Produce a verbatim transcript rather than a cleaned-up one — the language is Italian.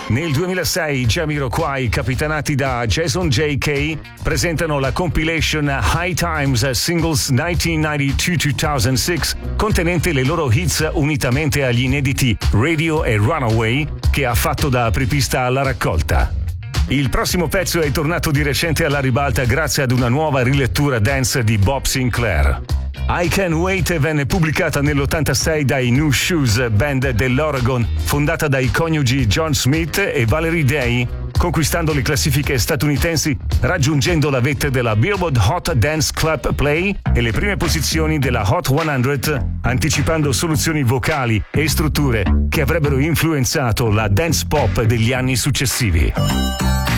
Nel duemilasei i Jamiroquai, capitanati da Jason J K, presentano la compilation High Times Singles millenovecentonovantadue-duemilasei, contenente le loro hits unitamente agli inediti Radio e Runaway, che ha fatto da apripista alla raccolta. Il prossimo pezzo è tornato di recente alla ribalta grazie ad una nuova rilettura dance di Bob Sinclair. I Can Wait venne pubblicata nell'ottantasei dai New Shoes, band dell'Oregon, fondata dai coniugi John Smith e Valerie Day, conquistando le classifiche statunitensi, raggiungendo la vetta della Billboard Hot Dance Club Play e le prime posizioni della Hot cento, anticipando soluzioni vocali e strutture che avrebbero influenzato la dance pop degli anni successivi.